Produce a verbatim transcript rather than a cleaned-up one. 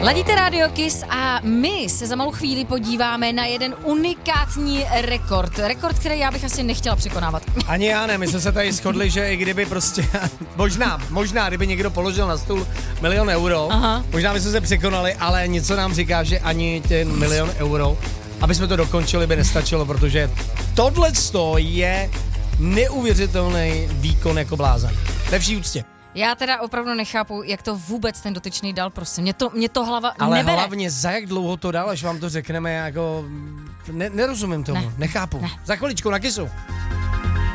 Ladíte Radio Kiss a my se za malou chvíli podíváme na jeden unikátní rekord. Rekord, který já bych asi nechtěla překonávat. Ani já ne, my jsme se tady shodli, že i kdyby prostě, možná, možná, kdyby někdo položil na stůl milion euro, Aha. možná bychom se překonali, ale něco nám říká, že ani ten milion euro, aby jsme to dokončili, by nestačilo, protože tohleto je neuvěřitelný výkon jako blázen. Ve vší úctě. Já teda opravdu nechápu, jak to vůbec ten dotyčný dal, prostě. Mě to, mě to hlava Ale nebere. hlavně za jak dlouho to dal, až vám to řekneme, jako ne, nerozumím tomu, ne. nechápu. Ne. Za chviličku na Kissu.